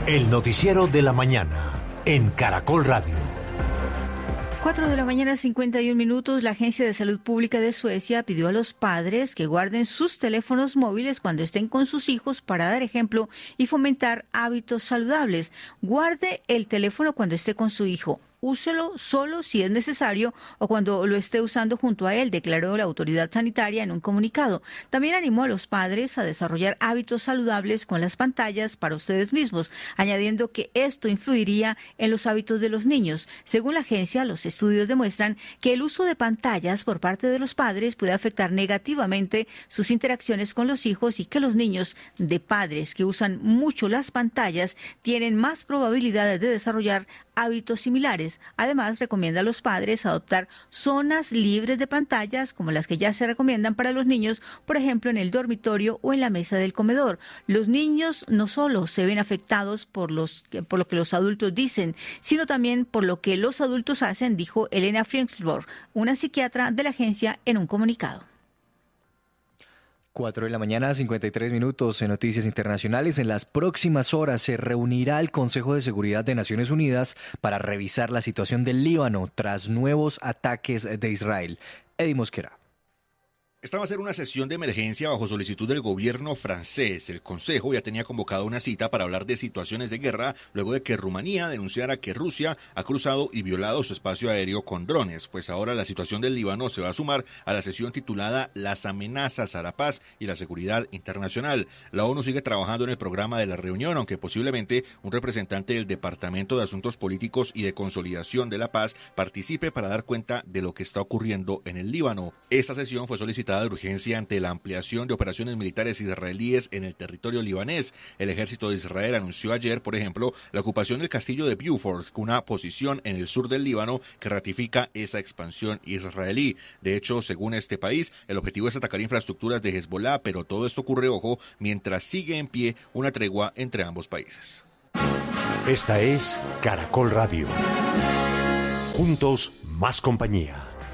El noticiero de la mañana en Caracol Radio. 4:51 a.m. La Agencia de Salud Pública de Suecia pidió a los padres que guarden sus teléfonos móviles cuando estén con sus hijos para dar ejemplo y fomentar hábitos saludables. Guarde el teléfono cuando esté con su hijo. Úselo solo si es necesario o cuando lo esté usando junto a él, declaró la autoridad sanitaria en un comunicado. También animó a los padres a desarrollar hábitos saludables con las pantallas para ustedes mismos, añadiendo que esto influiría en los hábitos de los niños. Según la agencia, los estudios demuestran que el uso de pantallas por parte de los padres puede afectar negativamente sus interacciones con los hijos y que los niños de padres que usan mucho las pantallas tienen más probabilidades de desarrollar hábitos similares. Además, recomienda a los padres adoptar zonas libres de pantallas como las que ya se recomiendan para los niños, por ejemplo, en el dormitorio o en la mesa del comedor. Los niños no solo se ven afectados por lo que los adultos dicen, sino también por lo que los adultos hacen, dijo Elena Friensborg, una psiquiatra de la agencia, en un comunicado. 4:53 a.m. en Noticias Internacionales. En las próximas horas se reunirá el Consejo de Seguridad de Naciones Unidas para revisar la situación del Líbano tras nuevos ataques de Israel. Eddie Mosquera. Esta va a ser una sesión de emergencia bajo solicitud del gobierno francés. El Consejo ya tenía convocado una cita para hablar de situaciones de guerra luego de que Rumanía denunciara que Rusia ha cruzado y violado su espacio aéreo con drones. Pues ahora la situación del Líbano se va a sumar a la sesión titulada Las amenazas a la paz y la seguridad internacional. La ONU sigue trabajando en el programa de la reunión, aunque posiblemente un representante del Departamento de Asuntos Políticos y de Consolidación de la Paz participe para dar cuenta de lo que está ocurriendo en el Líbano. Esta sesión fue solicitada de urgencia ante la ampliación de operaciones militares israelíes en el territorio libanés. El ejército de Israel anunció ayer, por ejemplo, la ocupación del castillo de Beaufort, una posición en el sur del Líbano que ratifica esa expansión israelí. De hecho, según este país, el objetivo es atacar infraestructuras de Hezbollah, pero todo esto ocurre, ojo, mientras sigue en pie una tregua entre ambos países. Esta es Caracol Radio. Juntos, más compañía.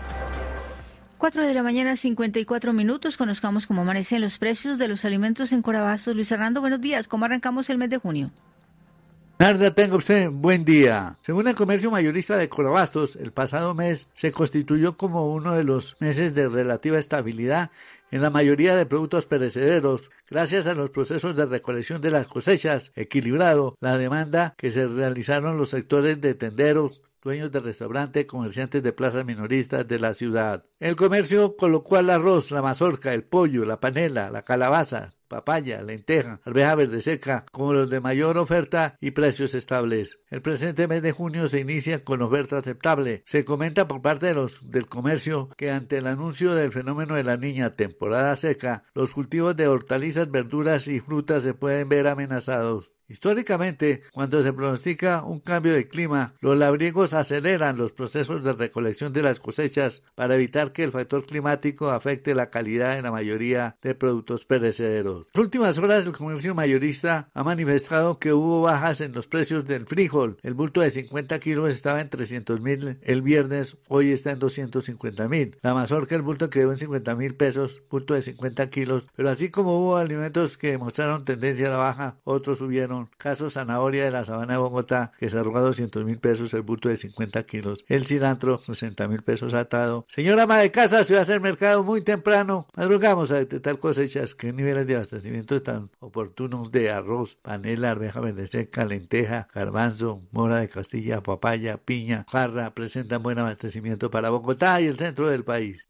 4:54 a.m. Conozcamos cómo amanecen los precios de los alimentos en Corabastos. Luis Hernando, buenos días. ¿Cómo arrancamos el mes de junio? Narda, tenga usted buen día. Según el comercio mayorista de Corabastos, el pasado mes se constituyó como uno de los meses de relativa estabilidad en la mayoría de productos perecederos, gracias a los procesos de recolección de las cosechas, equilibrado la demanda que se realizaron los sectores de tenderos, dueños de restaurantes, comerciantes de plazas minoristas de la ciudad. El comercio colocó al arroz, la mazorca, el pollo, la panela, la calabaza, papaya, lenteja, arveja verde seca, como los de mayor oferta y precios estables. El presente mes de junio se inicia con oferta aceptable. Se comenta por parte del comercio que ante el anuncio del fenómeno de la Niña, temporada seca, los cultivos de hortalizas, verduras y frutas se pueden ver amenazados. Históricamente, cuando se pronostica un cambio de clima, los labriegos aceleran los procesos de recolección de las cosechas para evitar que el factor climático afecte la calidad en la mayoría de productos perecederos. En las últimas horas, el comercio mayorista ha manifestado que hubo bajas en los precios del frijol. El bulto de 50 kilos estaba en 300.000 el viernes, hoy está en 250.000. La mazorca, el bulto quedó en 50.000 pesos, bulto de 50 kilos, pero así como hubo alimentos que mostraron tendencia a la baja, otros subieron. Caso zanahoria de la sabana de Bogotá, que cerró a 200.000 pesos el bulto de 50 kilos. El cilantro, 60.000 pesos atado. Señora ama de casa, se va a hacer mercado muy temprano. Madrugamos a detectar cosechas. ¿Qué niveles de abastecimiento tan oportunos de arroz, panela, arveja verde seca, lenteja, garbanzo, mora de Castilla, papaya, piña, jarra presentan buen abastecimiento para Bogotá y el centro del país?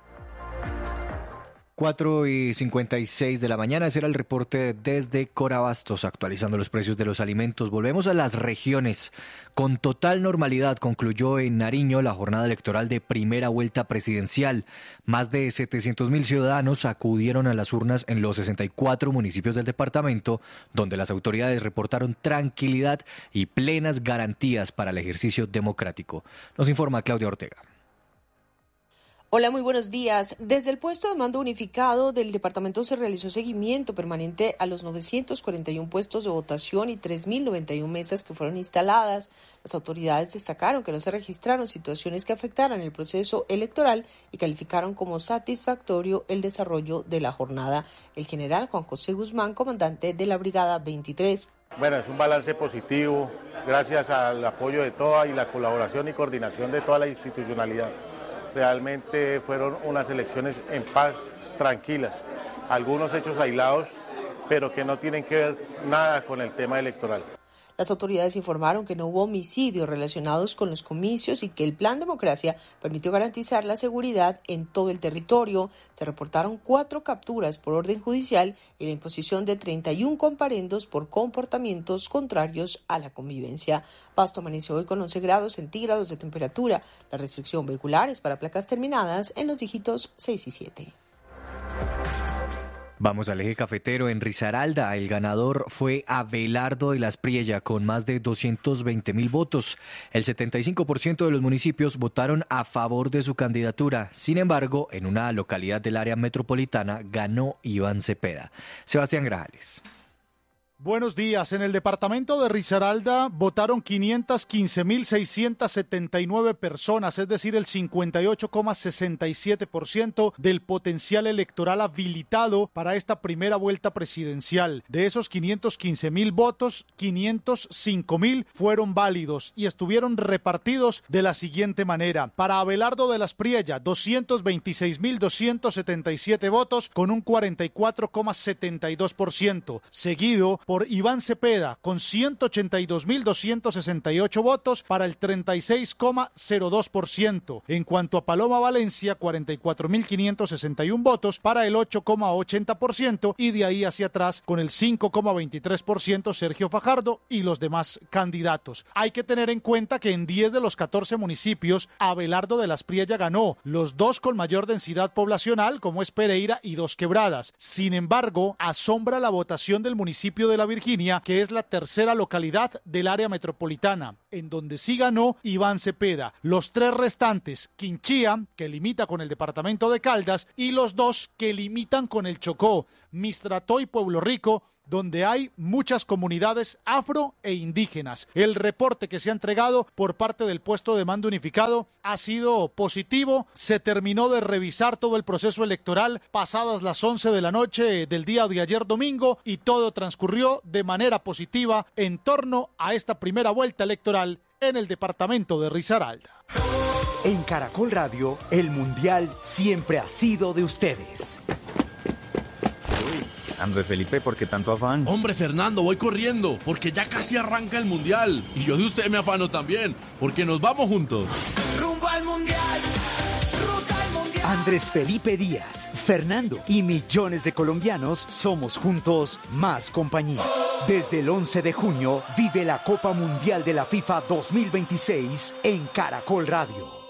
4:56 a.m. Ese era el reporte desde Corabastos, actualizando los precios de los alimentos. Volvemos a las regiones. Con total normalidad concluyó en Nariño la jornada electoral de primera vuelta presidencial. Más de 700.000 ciudadanos acudieron a las urnas en los 64 municipios del departamento, donde las autoridades reportaron tranquilidad y plenas garantías para el ejercicio democrático. Nos informa Claudia Ortega. Hola, muy buenos días. Desde el puesto de mando unificado del departamento se realizó seguimiento permanente a los 941 puestos de votación y 3.091 mesas que fueron instaladas. Las autoridades destacaron que no se registraron situaciones que afectaran el proceso electoral y calificaron como satisfactorio el desarrollo de la jornada. El general Juan José Guzmán, comandante de la Brigada 23, Bueno, es un balance positivo, gracias al apoyo de toda y la colaboración y coordinación de toda la institucionalidad. Realmente fueron unas elecciones en paz, tranquilas, algunos hechos aislados, pero que no tienen que ver nada con el tema electoral. Las autoridades informaron que no hubo homicidios relacionados con los comicios y que el Plan Democracia permitió garantizar la seguridad en todo el territorio. Se reportaron 4 capturas por orden judicial y la imposición de 31 comparendos por comportamientos contrarios a la convivencia. Pasto amaneció hoy con 11 grados centígrados de temperatura. La restricción vehicular es para placas terminadas en los dígitos 6 y 7. Vamos al eje cafetero. En Risaralda, el ganador fue Abelardo de las Priella con más de 220.000 votos. El 75% de los municipios votaron a favor de su candidatura. Sin embargo, en una localidad del área metropolitana ganó Iván Cepeda. Sebastián Grajales. Buenos días. En el departamento de Risaralda votaron 515.679 personas, es decir, el 58,67% del potencial electoral habilitado para esta primera vuelta presidencial. De esos 515.000 votos, 505.000 fueron válidos y estuvieron repartidos de la siguiente manera. Para Abelardo de las Priella, 226.277 votos con un 44,72%, seguido por Iván Cepeda con 182.268 votos para el 36,02%. En cuanto a Paloma Valencia, 44.561 votos para el 8,80% y de ahí hacia atrás con el 5,23% Sergio Fajardo y los demás candidatos. Hay que tener en cuenta que en 10 de los 14 municipios Abelardo de las Priella ganó, los 2 con mayor densidad poblacional como es Pereira y Dos Quebradas. Sin embargo, asombra la votación del municipio de La Virginia, que es la tercera localidad del área metropolitana, en donde sí ganó Iván Cepeda. Los 3 restantes, Quinchía, que limita con el departamento de Caldas, y los 2 que limitan con el Chocó, Mistrató y Pueblo Rico, donde hay muchas comunidades afro e indígenas. El reporte que se ha entregado por parte del puesto de mando unificado ha sido positivo. Se terminó de revisar todo el proceso electoral pasadas las 11 de la noche del día de ayer domingo y todo transcurrió de manera positiva en torno a esta primera vuelta electoral en el departamento de Risaralda. En Caracol Radio, el Mundial siempre ha sido de ustedes. Andrés Felipe, ¿por qué tanto afán? Hombre, Fernando, voy corriendo, porque ya casi arranca el Mundial. Y yo de usted me afano también, porque nos vamos juntos. ¡Rumbo al Mundial! ¡Ruta al Mundial! Andrés Felipe Díaz, Fernando y millones de colombianos somos juntos más compañía. Desde el 11 de junio, vive la Copa Mundial de la FIFA 2026 en Caracol Radio.